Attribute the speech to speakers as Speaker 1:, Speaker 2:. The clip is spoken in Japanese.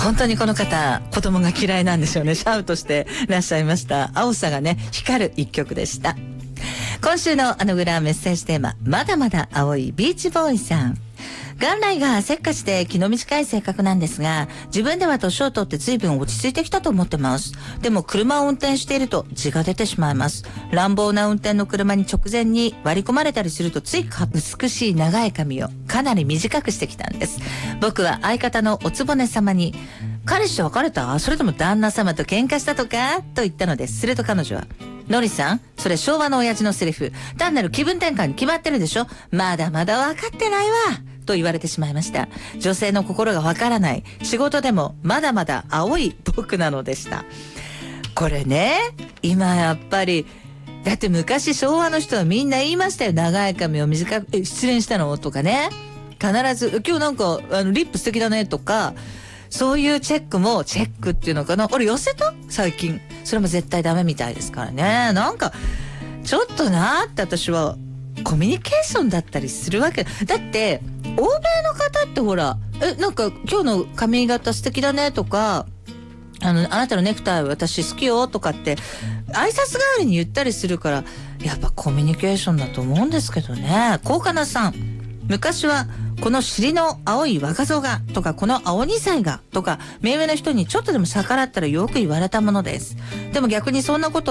Speaker 1: 本当にこの方、子供が嫌いなんでしょうね。シャウトしていらっしゃいました。青さがね、光る一曲でした。今週のアヌグラメッセージテーマ、まだまだ青いビーチボーイさん。元来がせっかちで気の短い性格なんですが、自分では年を取って随分落ち着いてきたと思ってます。でも車を運転していると字が出てしまいます。乱暴な運転の車に直前に割り込まれたりするとつい美しい長い髪をかなり短くしてきたんです。僕は相方のおつぼね様に、彼氏と別れた？それとも旦那様と喧嘩したとかと言ったのです。すると彼女は、のりさん、それ昭和の親父のセリフ。単なる気分転換に決まってるでしょ。まだまだ分かってないわ。と言われてしまいました。女性の心がわからない。仕事でもまだまだ青い僕なのでした。これね、今やっぱり、だって昔昭和の人はみんな言いましたよ。長い髪を短く、失恋したのとかね。必ず、今日なんか、リップ素敵だねとか、そういうチェックも、チェックっていうのかな。俺寄せた？最近。それも絶対ダメみたいですからね。なんか、ちょっとなーって私は、コミュニケーションだったりするわけ。だって、欧米の方ってほら、なんか今日の髪型素敵だねとか、あなたのネクタイ私好きよとかって挨拶代わりに言ったりするから、やっぱコミュニケーションだと思うんですけどね。高かなさん、昔はこの尻の青い若造がとか、この青二歳がとか、目上の人にちょっとでも逆らったらよく言われたものです。でも逆にそんなこと